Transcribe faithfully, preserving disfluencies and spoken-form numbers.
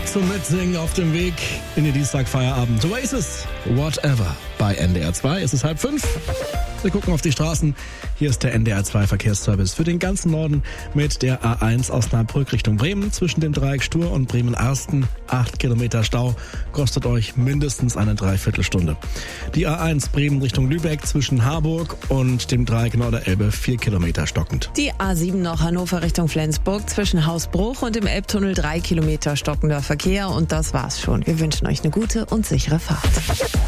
zum Mitsingen auf dem Weg in den Dienstagfeierabend. Oasis, Whatever. Bei N D R zwei ist es halb fünf. Wir gucken auf die Straßen. Hier ist der N D R zwei Verkehrsservice für den ganzen Norden mit der A eins Osnabrück Richtung Bremen zwischen dem Dreieck Stur und Bremen-Arsten. Acht Kilometer Stau kostet euch mindestens eine Dreiviertelstunde. Die A eins Bremen Richtung Lübeck zwischen Harburg und dem Dreieck Norderelbe vier Kilometer stockend. Die A sieben noch Hannover Richtung Flensburg zwischen Hausbruch und dem Elbtunnel drei Kilometer stockender Verkehr. Und das war's schon. Wir wünschen euch eine gute und sichere Fahrt.